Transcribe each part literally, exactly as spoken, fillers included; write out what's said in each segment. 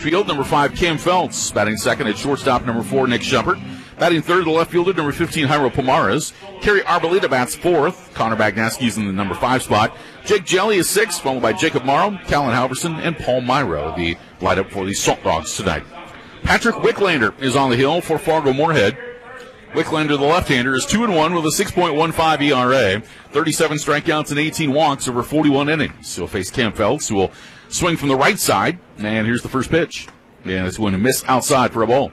field, number five, Cam Feltz. Batting second at shortstop, number four, Nick Shumpert. Batting third, the left fielder, number fifteen, Jairo Pomares. Kerry Arboleda bats fourth. Connor Bagnaski's in the number five spot. Jake Jelly is sixth, followed by Jacob Morrow, Callan Halverson, and Paul Myro, the lineup for the Salt Dogs tonight. Patrick Wicklander is on the hill for Fargo-Moorhead. Wicklander, the left-hander, is two and one with a six point one five E R A, thirty-seven strikeouts and eighteen walks over forty-one innings. He'll face Cam Feltz, who will swing from the right side. And here's the first pitch. And it's going to miss outside for a ball.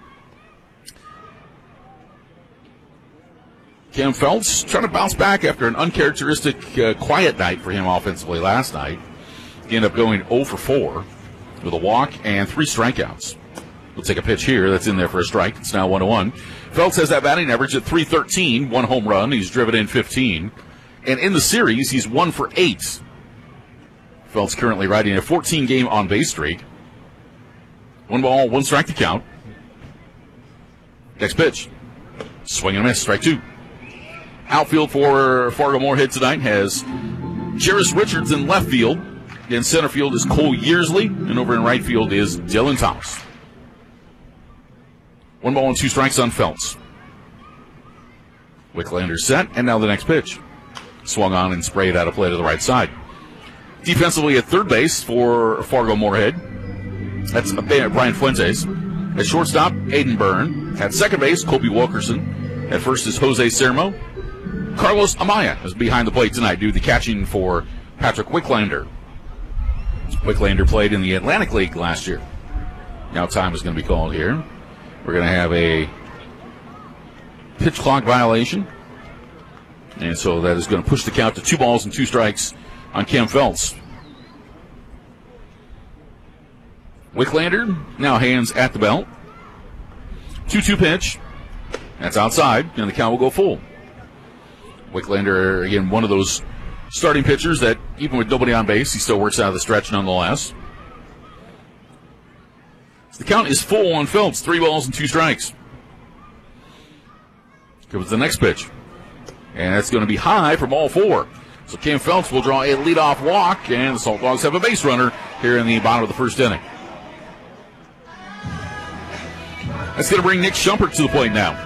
Cam Feltz trying to bounce back after an uncharacteristic uh, quiet night for him offensively last night. He ended up going oh for four with a walk and three strikeouts. We'll take a pitch here. That's in there for a strike. It's now one to one. Feltz has that batting average at three thirteen, one home run. He's driven in fifteen. And in the series, he's one for eight. Feltz currently riding a fourteen-game on-base streak. One ball, one strike to count. Next pitch. Swing and a miss, strike two. Outfield for Fargo-Moorhead tonight has Jairus Richards in left field. In center field is Cole Yearsley. And over in right field is Dylan Thomas. One ball and two strikes on Feltz. Wicklander set, and now the next pitch. Swung on and sprayed out of play to the right side. Defensively at third base for Fargo-Moorhead, that's Brian Fuentes. At shortstop, Aiden Byrne. At second base, Colby Wilkerson. At first is Jose Sermo. Carlos Amaya is behind the plate tonight due to the catching for Patrick Wicklander. Wicklander played in the Atlantic League last year. Now time is going to be called here. We're going to have a pitch clock violation. And so that is going to push the count to two balls and two strikes on Cam Feltz. Wicklander now hands at the belt. two two pitch. That's outside, and the count will go full. Wicklander, again, one of those starting pitchers that, even with nobody on base, he still works out of the stretch nonetheless. The count is full on Feltz, three balls and two strikes. Comes the next pitch. And that's going to be high from all four. So Cam Feltz will draw a leadoff walk, and the Salt Dogs have a base runner here in the bottom of the first inning. That's going to bring Nick Shumpert to the plate now.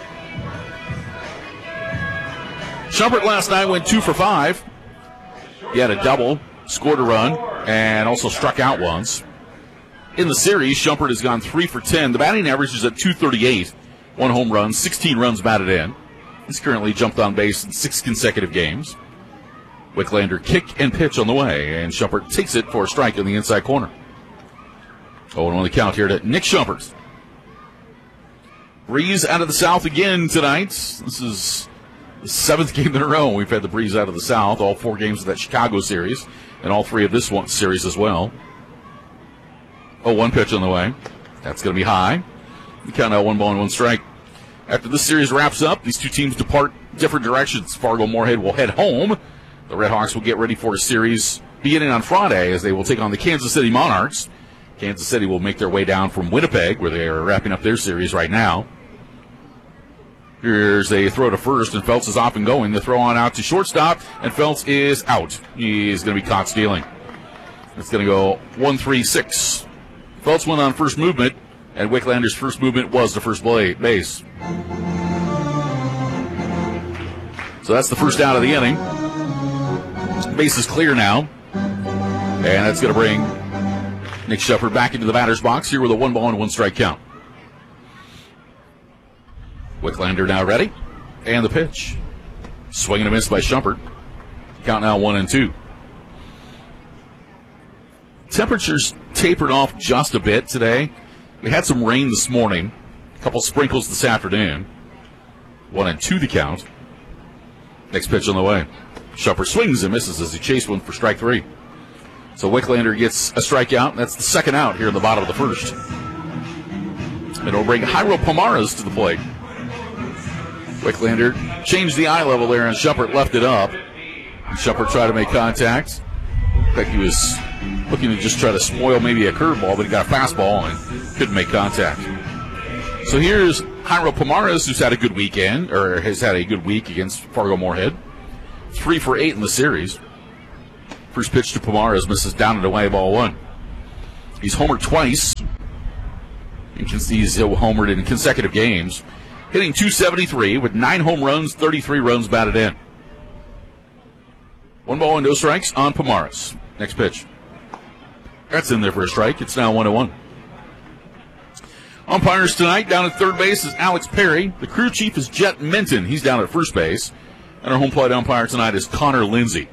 Shumpert last night went two for five. He had a double, scored a run, and also struck out once. In the series, Shumpert has gone three for ten. The batting average is at two thirty-eight. One home run, sixteen runs batted in. He's currently jumped on base in six consecutive games. Wicklander kick and pitch on the way, and Shumpert takes it for a strike in the inside corner. oh and one the count here to Nick Shumpert. Breeze out of the south again tonight. This is the seventh game in a row we've had the breeze out of the south. All four games of that Chicago series, and all three of this one series as well. oh one pitch on the way. That's going to be high. We count out one ball and one strike. After this series wraps up, these two teams depart different directions. Fargo-Moorhead will head home. The Redhawks will get ready for a series beginning on Friday as they will take on the Kansas City Monarchs. Kansas City will make their way down from Winnipeg, where they are wrapping up their series right now. Here's a throw to first, and Feltz is off and going. The throw on out to shortstop, and Feltz is out. He's going to be caught stealing. It's going to go one three six. Feltz went on first movement, and Wicklander's first movement was the first base. So that's the first out of the inning. Base is clear now. And that's going to bring Nick Shumpert back into the batter's box here with a one ball and one strike count. Wicklander now ready. And the pitch. Swing and a miss by Shumpert. Count now one and two. Temperatures tapered off just a bit today. We had some rain this morning. A couple sprinkles this afternoon. One and two the count. Next pitch on the way. Shumpert swings and misses as he chased one for strike three. So Wicklander gets a strikeout. That's the second out here in the bottom of the first. And it'll bring Jairo Pomares to the plate. Wicklander changed the eye level there, and Shumpert left it up. And Shumpert tried to make contact. In fact, he was looking to just try to spoil maybe a curveball, but he got a fastball and couldn't make contact. So here's Jairo Pomares, who's had a good weekend, or has had a good week against Fargo-Moorhead. Three for eight in the series. First pitch to Pomares misses down and away, ball one. He's homered twice You can see he's homered in consecutive games, hitting two seventy-three with nine home runs, thirty-three runs batted in. One ball and no strikes on Pomaris. Next pitch. That's in there for a strike. It's now one oh one. Umpires tonight down at third base is Alex Perry. The crew chief is Jet Minton. He's down at first base. And our home plate umpire tonight is Connor Lindsay.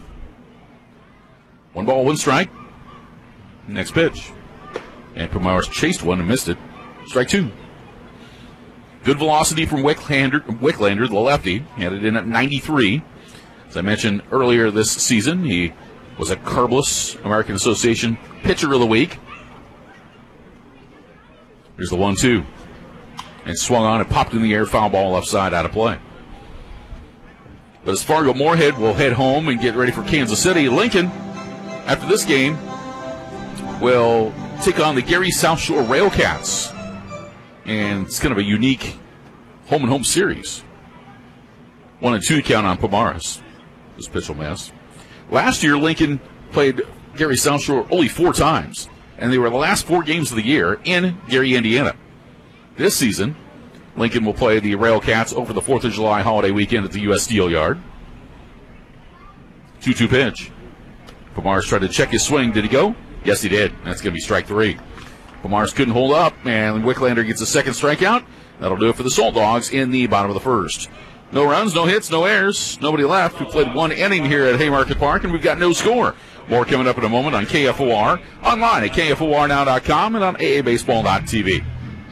One ball, one strike. Next pitch. And Pomaris chased one and missed it. Strike two. Good velocity from Wicklander, Wicklander, the lefty. He had it in at ninety-three. As I mentioned earlier this season, he was a carbless American Association Pitcher of the Week. Here's the one two. And swung on and popped in the air, foul ball left side, out of play. But as Fargo Moorhead will head home and get ready for Kansas City, Lincoln, after this game, will take on the Gary South Shore Railcats. And it's kind of a unique home and home series. One and two count on Pomaris. This pitch will miss. Last year, Lincoln played Gary South Shore only four times, and they were the last four games of the year in Gary, Indiana. This season, Lincoln will play the Railcats over the fourth of July holiday weekend at the U S Steel Yard. two two pitch. Pomaris tried to check his swing. Did he go? Yes, he did. That's going to be strike three. Pomaris couldn't hold up, and Wicklander gets a second strikeout. That'll do it for the Salt Dogs in the bottom of the first. No runs, no hits, no errors, nobody left. We played one inning here at Haymarket Park, and we've got no score. More coming up in a moment on K F O R, online at K F O R now dot com, and on A A baseball dot T V.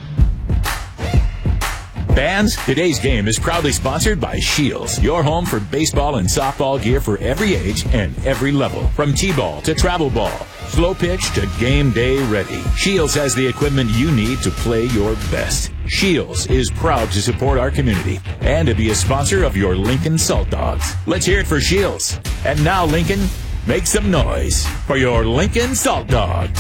Fans, today's game is proudly sponsored by Shields, your home for baseball and softball gear for every age and every level. From T-ball to travel ball, slow pitch to game day ready. Shields has the equipment you need to play your best. Shields is proud to support our community and to be a sponsor of your Lincoln Salt Dogs. Let's hear it for Shields. And now, Lincoln, make some noise for your Lincoln Salt Dogs.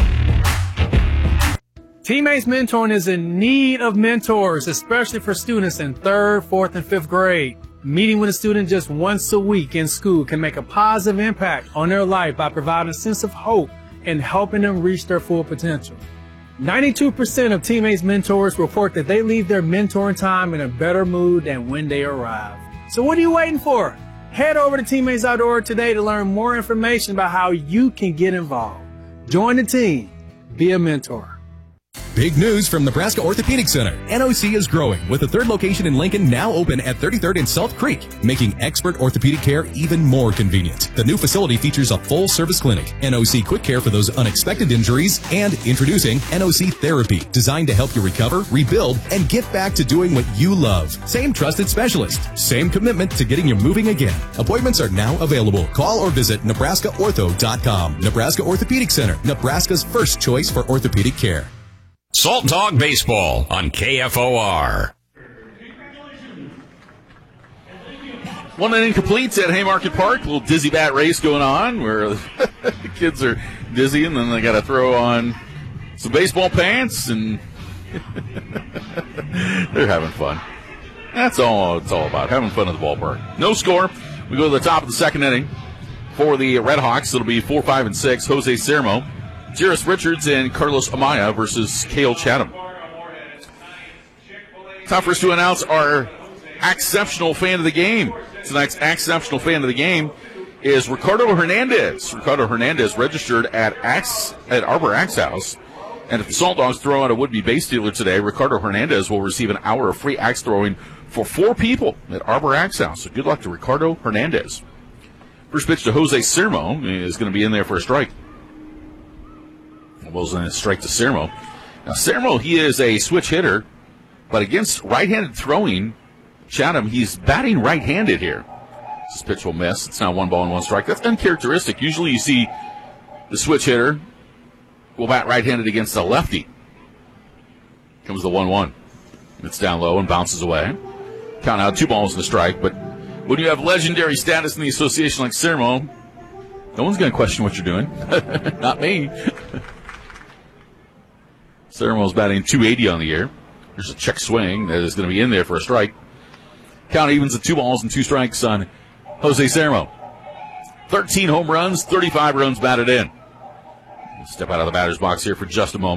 Teammates Mentoring is in need of mentors, especially for students in third, fourth, and fifth grade. Meeting with a student just once a week in school can make a positive impact on their life by providing a sense of hope and helping them reach their full potential. ninety-two percent of Teammates Mentors report that they leave their mentoring time in a better mood than when they arrive. So what are you waiting for? Head over to teammates dot org today to learn more information about how you can get involved. Join the team. Be a mentor. Big news from Nebraska Orthopedic Center. N O C is growing with a third location in Lincoln now open at thirty-third and South Creek, making expert orthopedic care even more convenient. The new facility features a full-service clinic, N O C Quick Care for those unexpected injuries, and introducing N O C Therapy, designed to help you recover, rebuild, and get back to doing what you love. Same trusted specialist, same commitment to getting you moving again. Appointments are now available. Call or visit Nebraska Ortho dot com. Nebraska Orthopedic Center, Nebraska's first choice for orthopedic care. Salt Dog Baseball on K F O R. One inning complete at Haymarket Park. A little dizzy bat race going on where the kids are dizzy and then they got to throw on some baseball pants and they're having fun. That's all it's all about, having fun at the ballpark. No score. We go to the top of the second inning for the Red Hawks. It'll be four, five, and six. Jose Sermo, Jairus Richards, and Carlos Amaya versus Cale Chatham. Time for us to announce our exceptional fan of the game. Tonight's exceptional fan of the game is Ricardo Hernandez. Ricardo Hernandez registered at Axe, at Arbor Axe House. And if the Salt Dogs throw out a would-be base dealer today, Ricardo Hernandez will receive an hour of free axe throwing for four people at Arbor Axe House. So good luck to Ricardo Hernandez. First pitch to Jose Sermo is going to be in there for a strike. Will's going to strike to Sermo. Now, Sermo, he is a switch hitter, but against right-handed throwing, Chatham, he's batting right-handed here. This pitch will miss. It's now one ball and one strike. That's uncharacteristic. Usually you see the switch hitter will bat right-handed against a lefty. Comes the one one. It's down low and bounces away. Count out two balls and a strike, but when you have legendary status in the association like Sermo, no one's going to question what you're doing. Not me. Sermo's batting two eighty on the year. There's a check swing that is going to be in there for a strike. Count evens at two balls and two strikes on Jose Sermo. thirteen home runs, thirty-five runs batted in. Step out of the batter's box here for just a moment.